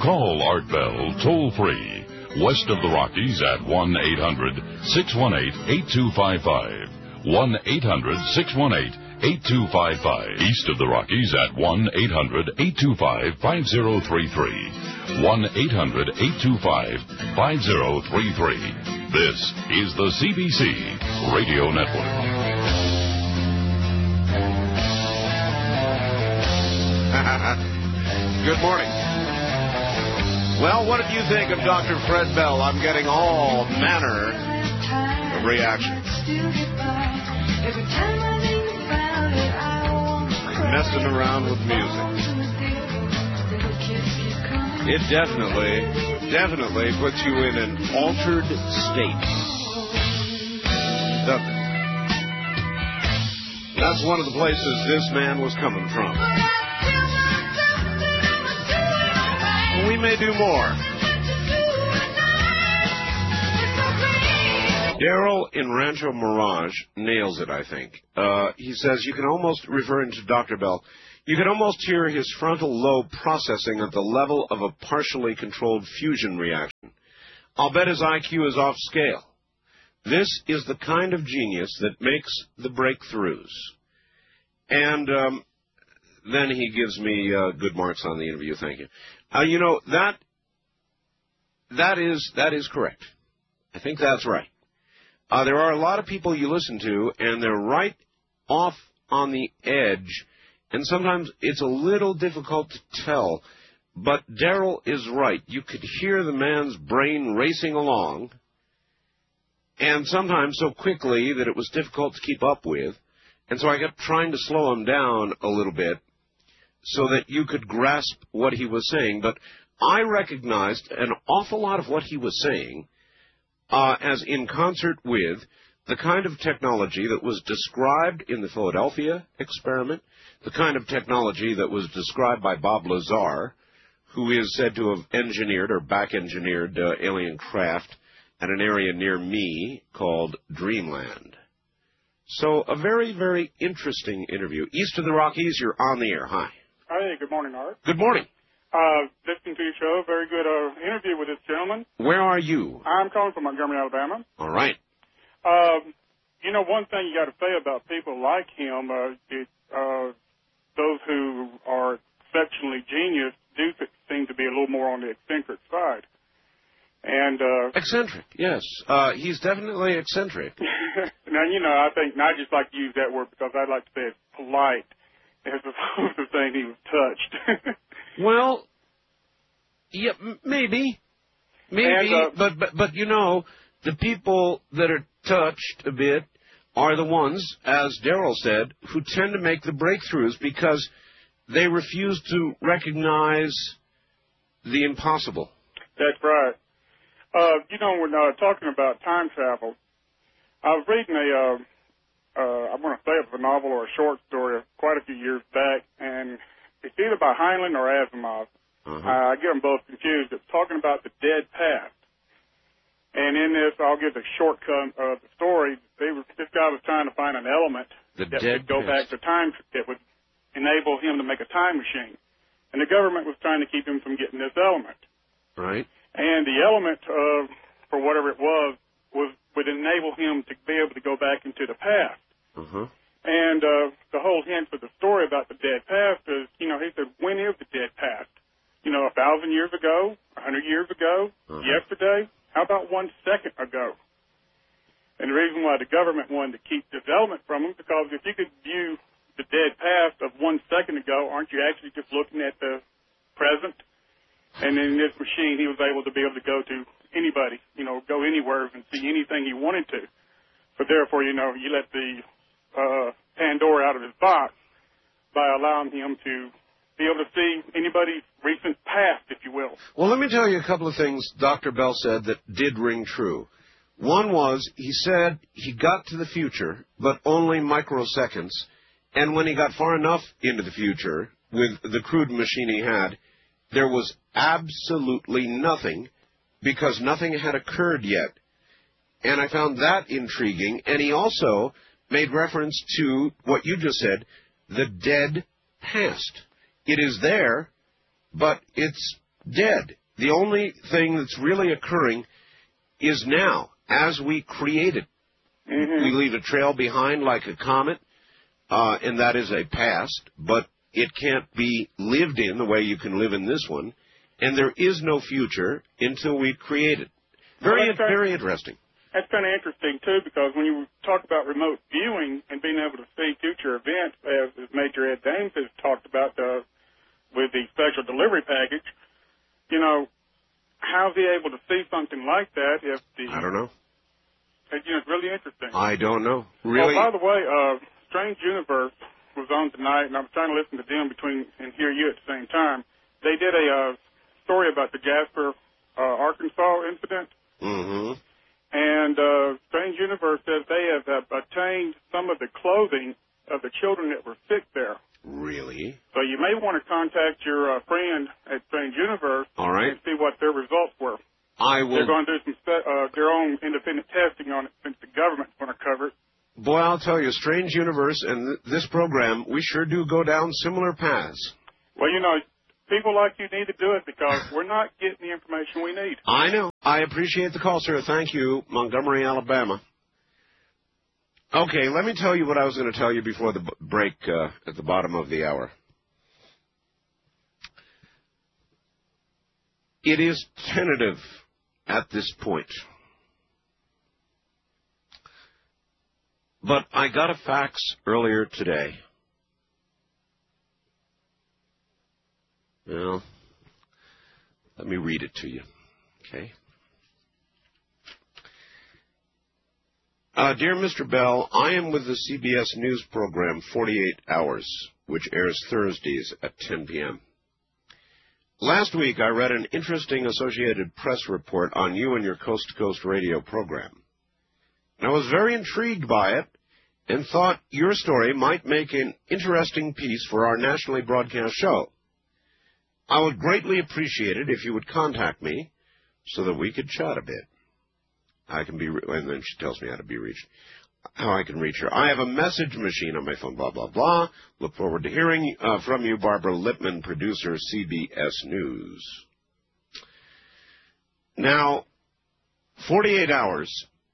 Call Art Bell toll-free, west of the Rockies at 1-800-618-8255. 1-800-618-8255. East of the Rockies at 1-800-825-5033. 1-800-825-5033. This is the CBC Radio Network. Good morning. Well, what did you think of Dr. Fred Bell? I'm getting all manner of reactions. Messing around with music. It definitely puts you in an altered state. Doesn't it? That's one of the places this man was coming from. We may do more. Daryl in Rancho Mirage nails it, I think. He says, you can almost, referring to Dr. Bell, you can almost hear his frontal lobe processing at the level of a partially controlled fusion reaction. I'll bet his IQ is off scale. This is the kind of genius that makes the breakthroughs. And then he gives me good marks on the interview. Thank you. You know, that is correct. I think that's right. There are a lot of people you listen to, and they're right off on the edge, and sometimes it's a little difficult to tell. But Daryl is right. You could hear the man's brain racing along, and sometimes so quickly that it was difficult to keep up with. And so I kept trying to slow him down a little bit so that you could grasp what he was saying. But I recognized an awful lot of what he was saying as in concert with the kind of technology that was described in the Philadelphia experiment, the kind of technology that was described by Bob Lazar, who is said to have engineered or back-engineered alien craft at an area near me called Dreamland. So a very, very interesting interview. East of the Rockies, you're on the air. Hi. Hey, good morning, Art. Good morning. Listening to your show, very good interview with this gentleman. Where are you? I'm calling from Montgomery, Alabama. All right. You know, one thing you got to say about people like him, those who are exceptionally genius do seem to be a little more on the eccentric side. And eccentric, yes. He's definitely eccentric. Now, you know, I think, and I just like to use that word because I like to say it's polite as opposed to saying he was touched. Well, yeah, maybe, and, but you know, the people that are touched a bit are the ones, as Daryl said, who tend to make the breakthroughs because they refuse to recognize the impossible. That's right. You know, when talking about time travel, I was reading I want to say it was a novel or a short story quite a few years back, and it's either by Heinlein or Asimov. I get them both confused. It's talking about the dead past. And in this, I'll give a shortcut of the story. This guy was trying to find an element that would go back to time, that would enable him to make a time machine. And the government was trying to keep him from getting this element. Right. And the element, for whatever it was, would enable him to be able to go back into the past. And the whole hint for the story about the dead past is, you know, he said, when is the dead past? You know, 1,000 years ago, 100 years ago, yesterday? How about 1 second ago? And the reason why the government wanted to keep development from him, because if you could view the dead past of 1 second ago, aren't you actually just looking at the present? And in this machine, he was able to be able to go to anybody, you know, go anywhere and see anything he wanted to. But therefore, you know, you let the Pandora out of his box by allowing him to be able to see anybody's recent past, if you will. Well, let me tell you a couple of things Dr. Bell said that did ring true. One was, he said he got to the future, but only microseconds. And when he got far enough into the future, with the crude machine he had, there was absolutely nothing, because nothing had occurred yet. And I found that intriguing. And he also made reference to what you just said, the dead past. It is there, but it's dead. The only thing that's really occurring is now, as we create it. Mm-hmm. We leave a trail behind like a comet, and that is a past, but it can't be lived in the way you can live in this one, and there is no future until we create it. Very interesting. That's kind of interesting, too, because when you talk about remote viewing and being able to see future events, as Major Ed Dames has talked about with the special delivery package, you know, how's he able to see something like that if the... I don't know. You know, it's really interesting. I don't know. Really? Oh, by the way, Strange Universe was on tonight, and I was trying to listen to them and hear you at the same time. They did a story about the Jasper, Arkansas incident. Mm-hmm. And Strange Universe says they have obtained some of the clothing of the children that were sick there. Really? So you may want to contact your friend at Strange Universe. All right. And see what their results were. I will. They're going to do their own independent testing on it since the government's going to cover it. Boy, I'll tell you, Strange Universe and this program, we sure do go down similar paths. Well, you know, people like you need to do it because we're not getting the information we need. I know. I appreciate the call, sir. Thank you, Montgomery, Alabama. Okay, let me tell you what I was going to tell you before the break at the bottom of the hour. It is tentative at this point. But I got a fax earlier today. Well, let me read it to you, okay? Dear Mr. Bell, I am with the CBS News program 48 Hours, which airs Thursdays at 10 p.m. Last week, I read an interesting Associated Press report on you and your Coast to Coast radio program. And I was very intrigued by it and thought your story might make an interesting piece for our nationally broadcast show. I would greatly appreciate it if you would contact me so that we could chat a bit. And then she tells me how to be reached. How I can reach her. I have a message machine on my phone, blah, blah, blah. Look forward to hearing from you, Barbara Lippman, producer, CBS News. Now, 48 Hours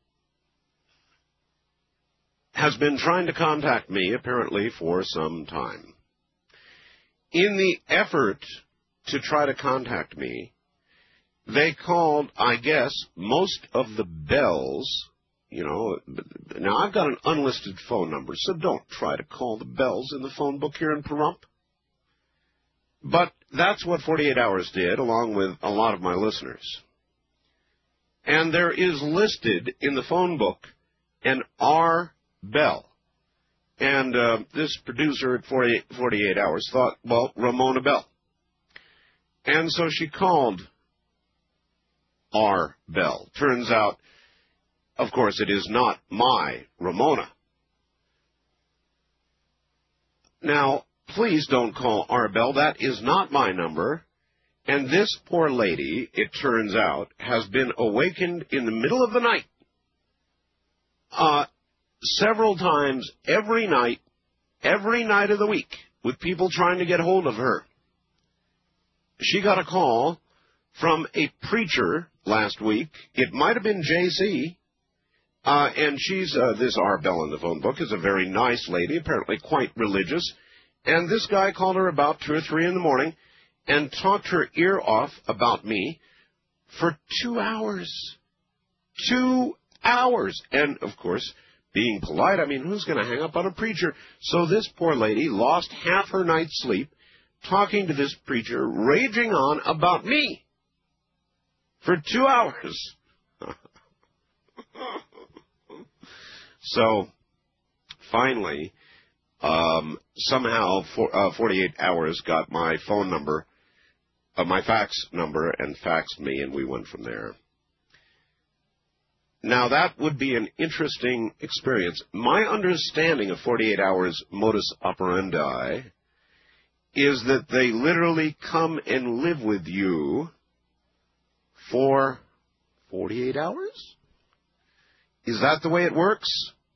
has been trying to contact me, apparently, for some time. In the effort to try to contact me, they called, I guess, most of the bells. You know, now I've got an unlisted phone number, so don't try to call the bells in the phone book here in Pahrump. But that's what 48 Hours did, along with a lot of my listeners. And there is listed in the phone book an R. Bell. And this producer at 48 Hours thought, well, Ramona Bell. And so she called R. Bell. Turns out, of course, it is not my Ramona. Now, please don't call R. Bell. That is not my number. And this poor lady, it turns out, has been awakened in the middle of the night several times every night of the week with people trying to get hold of her. She got a call from a preacher last week. It might have been J.C., and she's, this R. Bell in the phone book is a very nice lady, apparently quite religious. And this guy called her about 2 or 3 in the morning and talked her ear off about me for 2 hours. 2 hours. And, of course, being polite, I mean, who's going to hang up on a preacher? So this poor lady lost half her night's sleep talking to this preacher, raging on about me for 2 hours. So, finally, somehow 48 Hours got my phone number, my fax number, and faxed me, and we went from there. Now, that would be an interesting experience. My understanding of 48 Hours modus operandi is that they literally come and live with you for 48 hours? Is that the way it works?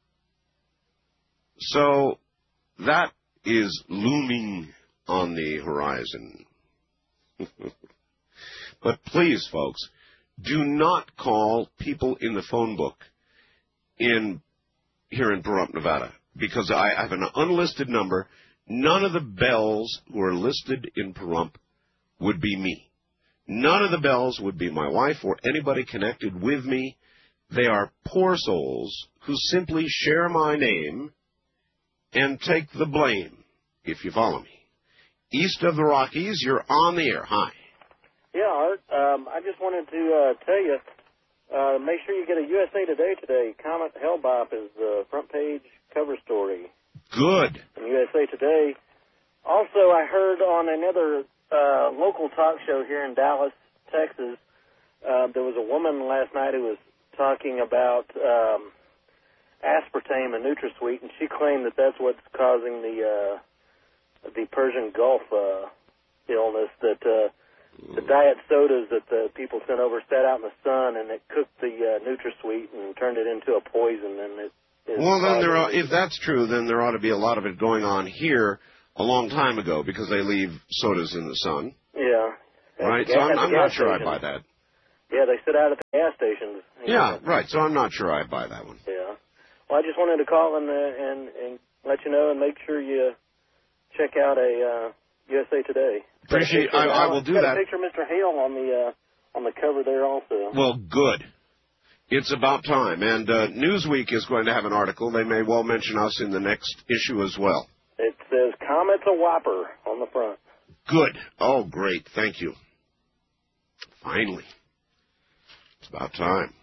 So that is looming on the horizon. But please, folks, do not call people in the phone book here in Pahrump, Nevada, because I have an unlisted number. None of the bells who are listed in Pahrump would be me. None of the bells would be my wife or anybody connected with me. They are poor souls who simply share my name and take the blame, if you follow me. East of the Rockies, you're on the air. Hi. Yeah, Art. I just wanted to tell you, make sure you get a USA Today today. Comet Hellbop is the front page cover story. Good. In USA Today. Also, I heard on another local talk show here in Dallas, Texas, there was a woman last night who was talking about aspartame and NutraSweet, and she claimed that that's what's causing the Persian Gulf illness, that the diet sodas that the people sent over sat out in the sun, and it cooked the NutraSweet and turned it into a poison. And if that's true, then there ought to be a lot of it going on here a long time ago, because they leave sodas in the sun. Yeah. Right? So I'm not sure I buy that. Yeah, they sit out at the gas stations. Yeah, right. So I'm not sure I buy that one. Yeah. Well, I just wanted to call and let you know and make sure you check out a USA Today. Appreciate. I will do that. Got a picture of Mr. Hale on the cover there also. Well, good. It's about time. And Newsweek is going to have an article. They may well mention us in the next issue as well. It says, Comet's a whopper on the front. Good. Oh, great. Thank you. Finally. It's about time.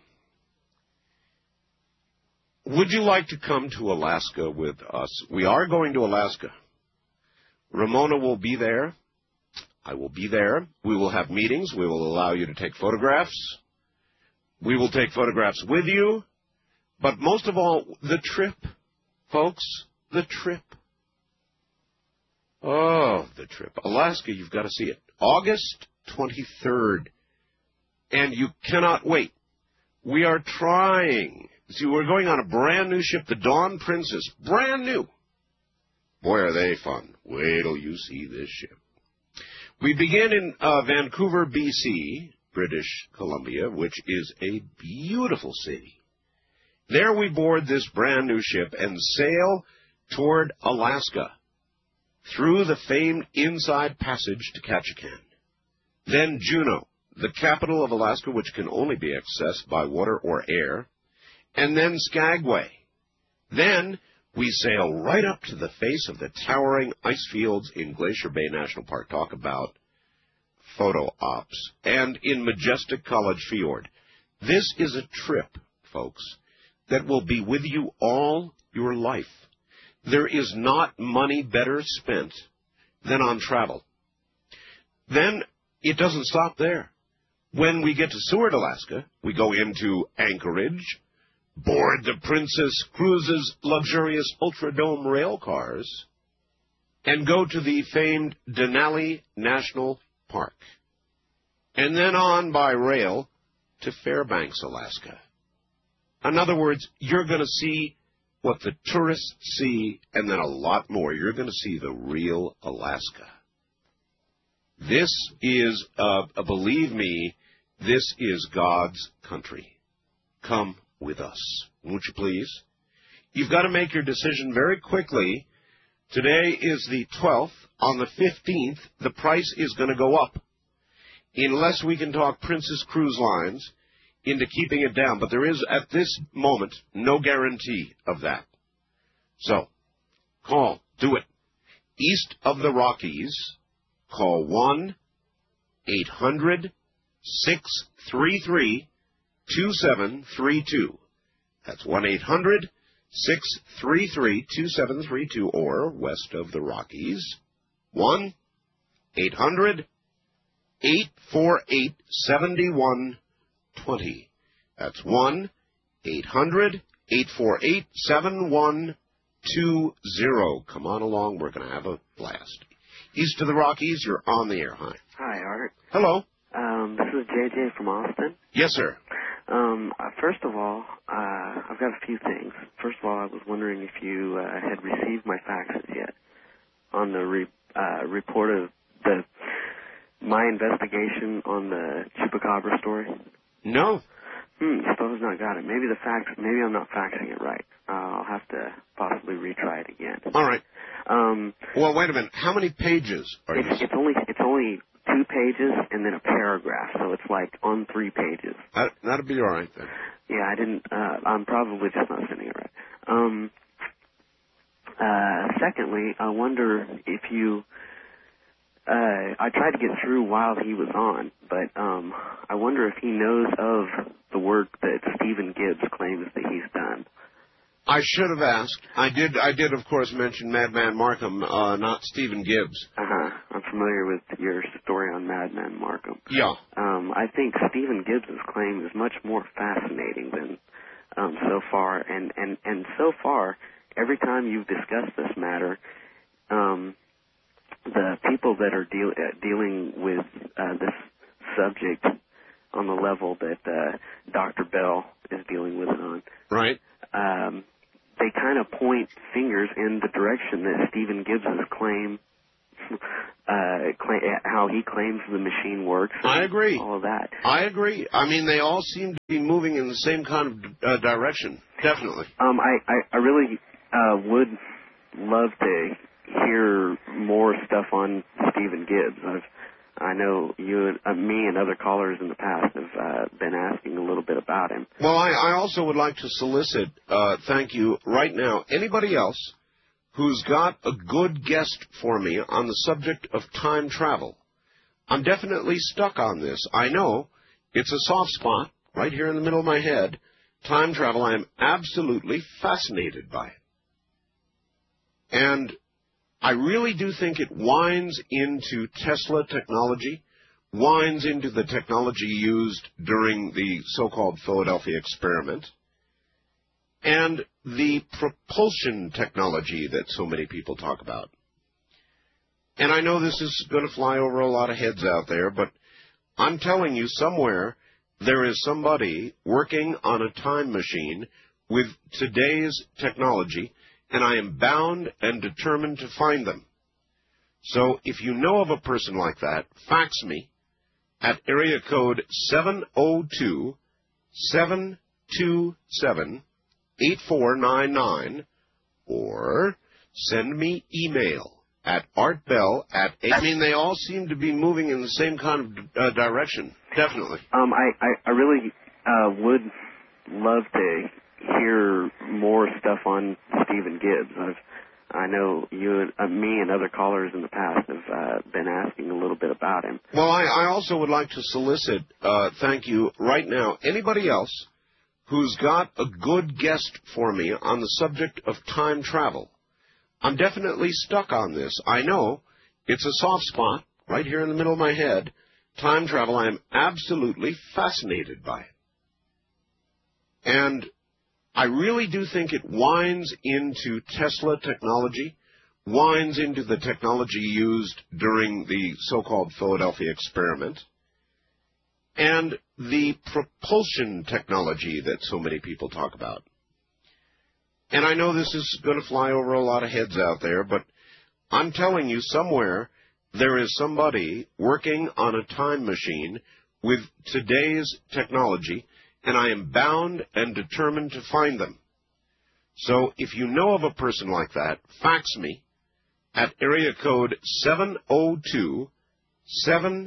Would you like to come to Alaska with us? We are going to Alaska. Ramona will be there. I will be there. We will have meetings. We will allow you to take photographs. We will take photographs with you. But most of all, the trip, folks, the trip. Oh, the trip. Alaska, you've got to see it. August 23rd. And you cannot wait. We are trying. See, we're going on a brand new ship, the Dawn Princess. Brand new. Boy, are they fun. Wait till you see this ship. We begin in Vancouver, BC, British Columbia, which is a beautiful city. There we board this brand new ship and sail toward Alaska through the famed Inside Passage to Ketchikan. Then Juneau, the capital of Alaska, which can only be accessed by water or air. And then Skagway. Then we sail right up to the face of the towering ice fields in Glacier Bay National Park. Talk about photo ops. And in majestic College Fjord. This is a trip, folks, that will be with you all your life. There is not money better spent than on travel. Then it doesn't stop there. When we get to Seward, Alaska, we go into Anchorage, board the Princess Cruises luxurious Ultradome rail cars, and go to the famed Denali National Park. And then on by rail to Fairbanks, Alaska. In other words, you're going to see what the tourists see, and then a lot more. You're going to see the real Alaska. This is, believe me, this is God's country. Come with us, won't you please? You've got to make your decision very quickly. Today is the 12th. On the 15th, the price is going to go up, unless we can talk Princess Cruise Lines into keeping it down. But there is, at this moment, no guarantee of that. So, call. Do it. East of the Rockies, call 1-800-633-2732. That's 1-800-633-2732, or west of the Rockies, 1-800-848-7120. That's 1-800-848-7120. Come on along. We're going to have a blast. East of the Rockies, you're on the air. Hi. Hi, Art. Hello. This is JJ from Austin. Yes, sir. First of all, I've got a few things. First of all, I was wondering if you had received my faxes yet on the report of the my investigation on the Chupacabra story? No. Still has not got it. Maybe maybe I'm not faxing it right. I'll have to possibly retry it again. All right. Well, wait a minute. How many pages are you? It's only 2 pages and then a paragraph, so it's like on 3 pages. That'll be all right then. Yeah, I didn't. I'm probably just not sending it right. Secondly, I wonder if you. I tried to get through while he was on, but I wonder if he knows of the work that Stephen Gibbs claims that he's done. I should have asked. I did, of course, mention Madman Markham, not Stephen Gibbs. I'm familiar with your story on Madman Markham. Yeah. I think Stephen Gibbs' claim is much more fascinating than so far, and so far, every time you've discussed this matter, the people that are dealing with this subject on the level that Dr. Bell is dealing with it on, right? They kind of point fingers in the direction that Stephen Gibbs' claim, how he claims the machine works. I agree. All of that. I agree. I mean, they all seem to be moving in the same kind of direction. Definitely. I really would love to hear more stuff on Stephen Gibbs. I know you, me, and other callers in the past have been asking a little bit about him. Well, I also would like to solicit, thank you, right now, anybody else who's got a good guest for me on the subject of time travel. I'm definitely stuck on this. I know it's a soft spot right here in the middle of my head. Time travel, I am absolutely fascinated by it. And I really do think it winds into Tesla technology, winds into the technology used during the so-called Philadelphia experiment, and the propulsion technology that so many people talk about. And I know this is going to fly over a lot of heads out there, but I'm telling you, somewhere there is somebody working on a time machine with today's technology, and I am bound and determined to find them. So if you know of a person like that, fax me at area code 702-727-8499, or send me email at artbell at... I mean, they all seem to be moving in the same kind of direction. Definitely. I really would love to hear more stuff on Stephen Gibbs. I know you, me, and other callers in the past have been asking a little bit about him. Well, I also would like to solicit, thank you, right now, anybody else who's got a good guest for me on the subject of time travel. I'm definitely stuck on this. I know it's a soft spot right here in the middle of my head. Time travel, I am absolutely fascinated by it. And I really do think it winds into Tesla technology, winds into the technology used during the so-called Philadelphia experiment, and the propulsion technology that so many people talk about. And I know this is going to fly over a lot of heads out there, but I'm telling you, somewhere there is somebody working on a time machine with today's technology, and I am bound and determined to find them. So if you know of a person like that, fax me at area code 702-7